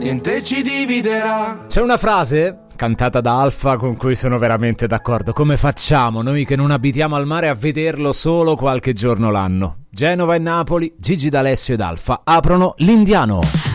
niente ci dividerà. C'è una frase cantata da Alfa con cui sono veramente d'accordo. Come facciamo noi che non abitiamo al mare a vederlo solo qualche giorno l'anno? Genova e Napoli, Gigi D'Alessio ed Alfa aprono l'Indiano.